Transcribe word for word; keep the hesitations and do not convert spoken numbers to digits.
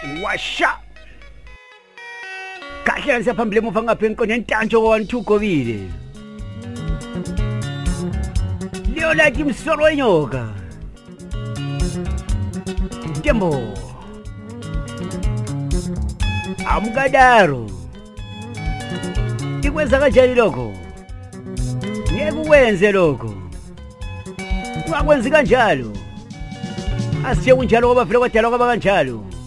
washa kahle ngisephambili emuva ngapha enkoneni entantsho wanithugobile leyo lathi imsolo wenyoka tembo amkadaro ikwenza kanjani lokho ngeke ukwenze lokho ungakwenzi kanjalo asithe kunjalo ngoba vele kwadala kwaba kanjalo